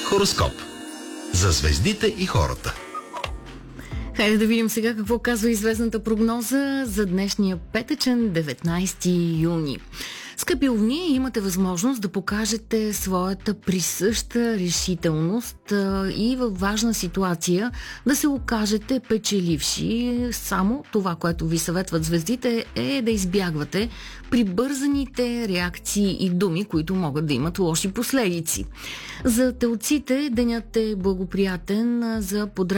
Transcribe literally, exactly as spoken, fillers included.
Хороскоп за звездите и хората. Хайде да видим сега какво казва известната прогноза за днешния петъчен деветнайсети юни. Скъпи овни, имате възможност да покажете своята присъща решителност и във важна ситуация да се окажете печеливши. Само това, което ви съветват звездите, е да избягвате прибързаните реакции и думи, които могат да имат лоши последици. За телците денят е благоприятен за подредение